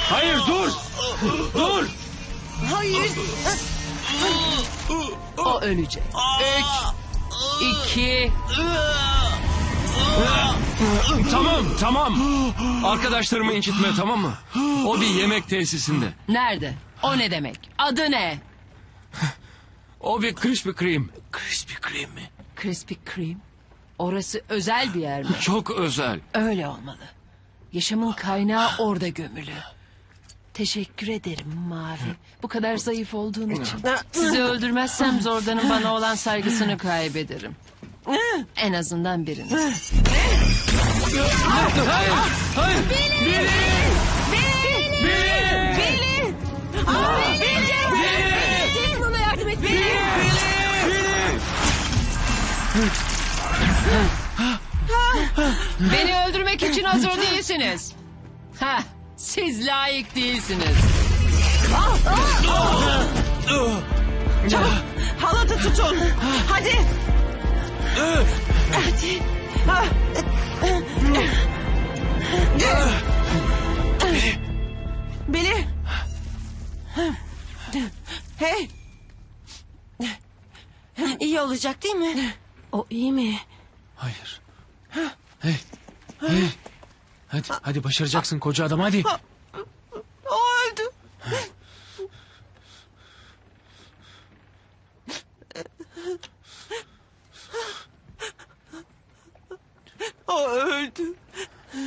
Hayır, dur! Dur! Hayır. O ölecek. 3, 2... Tamam. Arkadaşlarımı incitme, tamam mı? O bir yemek tesisinde. Nerede? O ne demek? Adı ne? O bir Krispy Kreme. Krispy Kreme mi? Krispy Kreme. Orası özel bir yer mi? Çok özel. Öyle olmalı. Yaşamın kaynağı orada gömülü. Teşekkür ederim Mavi. Bu kadar zayıf olduğun için. Sizi öldürmezsem Zorda'nın bana olan saygısını kaybederim. En azından birini. Hayır! Billy! Bana yardım et. Billy! Beni öldürmek için hazır değilsiniz. Ha, siz layık değilsiniz. Çabuk halatı tutun. Hadi. Hadi. Billy. Hey. İyi olacak değil mi? O iyi mi? Hayır. Hey. Hadi başaracaksın koca adam, hadi.